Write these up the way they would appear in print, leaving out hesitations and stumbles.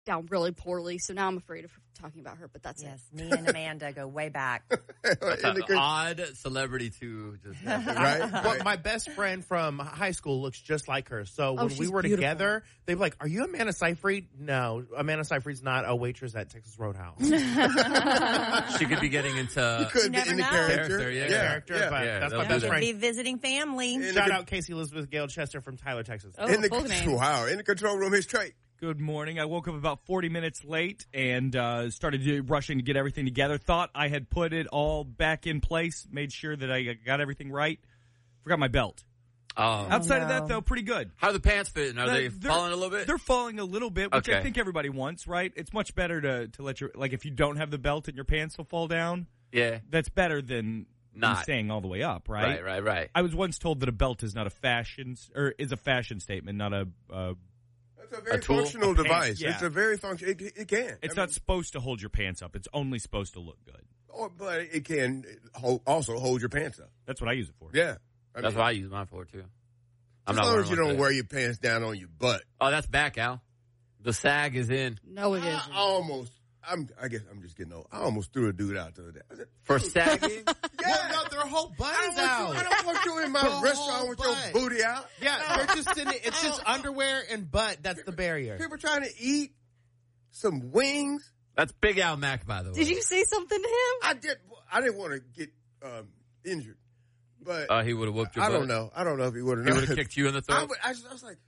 down really poorly, so now I'm afraid of talking about her, but that's it. Me and Amanda go way back. That's an odd celebrity to just right? Well, my best friend from high school looks just like her. So when we were together, they were like, "Are you Amanda Seyfried?" No, Amanda Seyfried's not a waitress at Texas Roadhouse. She could be getting into could be in the character, but that's my best friend. Be visiting family. Shout out Casey Elizabeth Gale Chester from Tyler, Texas. Oh, in the control room, here's Trey. Good morning. I woke up about 40 minutes late and started rushing to get everything together. Thought I had put it all back in place, made sure that I got everything right. Forgot my belt. Outside of that, though, pretty good. How are the pants fitting? Are they falling a little bit? They're falling a little bit, which I think everybody wants, right? It's much better to let if you don't have the belt and your pants will fall down. Yeah. That's better than staying all the way up, right? Right. I was once told that a belt is not is a fashion statement, not a it's a very functional device. Yeah. It's a very functional. It can. It's not supposed to hold your pants up. It's only supposed to look good. But it can also hold your pants up. That's what I use it for. Yeah. That's what I use mine for, too. As long as you don't wear your pants down on your butt. Oh, that's back, Al. The sag is in. No, it isn't. I guess I'm just getting old. I almost threw a dude out the other day. I said, for sagging? Yeah. Well, no, their whole butt is out. I don't want you in my restaurant with your booty out. Yeah, they're just sitting. It's just underwear and butt. That's the barrier. People trying to eat some wings. That's Big Al Mack, by the way. Did you say something to him? I did. I didn't want to get injured, but he would have whooped your butt. I don't know if he would have. He would have kicked you in the throat. I was like,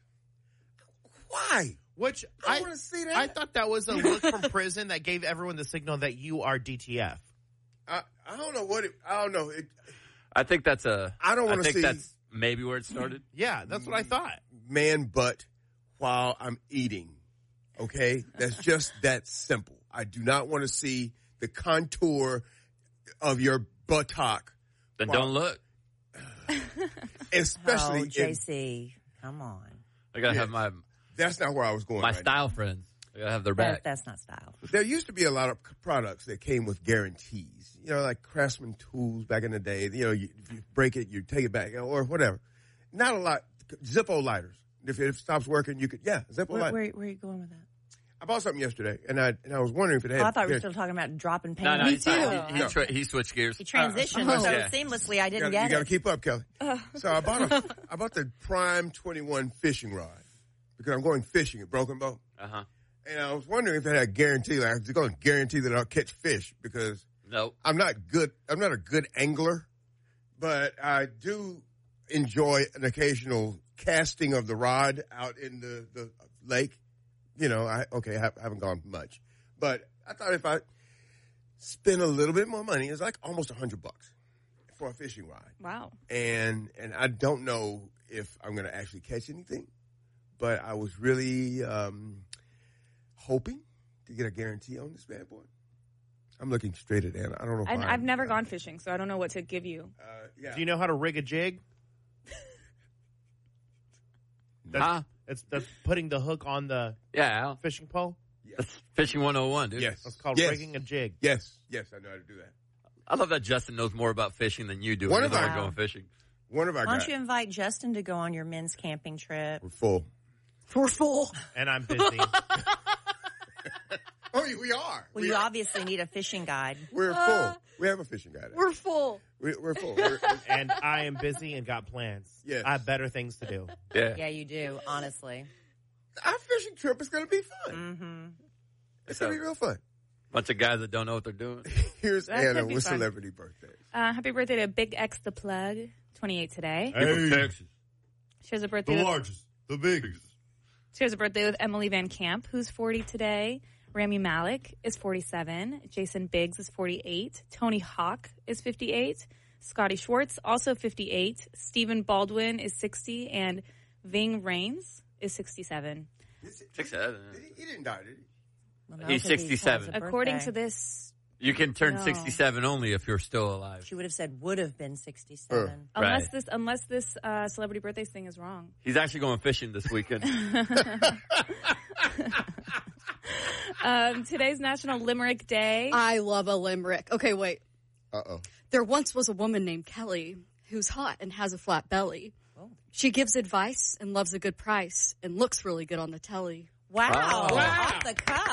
why? Which I want to see that. I thought that was a look from prison that gave everyone the signal that you are DTF. I don't know what I don't know. I think that's I don't want to see. That's maybe where it started. Yeah, that's what I thought. Man butt while I'm eating. Okay? That's just that simple. I do not want to see the contour of your buttock. Then don't look. Especially JC, come on. I gotta have my. That's not where I was going. My style friends. I gotta have their back. That's not style. There used to be a lot of products that came with guarantees. You know, like Craftsman tools back in the day. You know, if you break it, you take it back or whatever. Not a lot. Zippo lighters. If it stops working, you could. Zippo lighters. Where are you going with that? I bought something yesterday, and I was wondering if it had. I thought we were still talking about dropping paint. No, Me too. He switched gears. He transitioned so seamlessly. I didn't get it. You got to keep up, Kelly. So I bought the Prime 21 fishing rod because I'm going fishing at Broken Bow. And I was wondering if it had a guarantee. Like, it's going to guarantee that I'll catch fish because I'm not a good angler, but I do enjoy an occasional casting of the rod out in the lake. You know, I haven't gone much, but I thought if I spend a little bit more money, it's like almost $100 for a fishing rod. Wow. And I don't know if I'm going to actually catch anything, but I was really hoping to get a guarantee on this bad boy. I'm looking straight at Anna. I don't know. I've never gone fishing, so I don't know what to give you. Do you know how to rig a jig? That's putting the hook on the fishing pole. That's fishing 101, dude. Yes, that's called rigging a jig. Yes, I know how to do that. I love that Justin knows more about fishing than you do. One of our our going fishing. One of our Why guys. don't you invite Justin to go on your men's camping trip? We're full. We're full. And I'm busy. Oh, we are. Well, you obviously need a fishing guide. We're full. We have a fishing guide. We're full. We're full. And I am busy and got plans. Yes. I have better things to do. Yeah, you do, honestly. Our fishing trip is going to be fun. Mm-hmm. It's going to be real fun. Bunch of guys that don't know what they're doing. Here's That Anna could be with fun. celebrity birthdays. Happy birthday to Big X the Plug, 28 today. Hey. Texas. She has a birthday. The biggest. She has a birthday with Emily Van Camp, who's 40 today. Rami Malek is 47. Jason Biggs is 48. Tony Hawk is 58. Scotty Schwartz, also 58. Stephen Baldwin is 60. And Ving Rhames is 67. 67. He didn't die, did he? Well, He's 67. According to this, You can turn No. 67 only if you're still alive. She would have said would have been 67. unless this celebrity birthdays thing is wrong. He's actually going fishing this weekend. Today's National Limerick Day. I love a limerick. Okay, wait. Uh-oh. There once was a woman named Kelly who's hot and has a flat belly. Oh. She gives advice and loves a good price and looks really good on the telly. Wow. Oh. Off the cuff.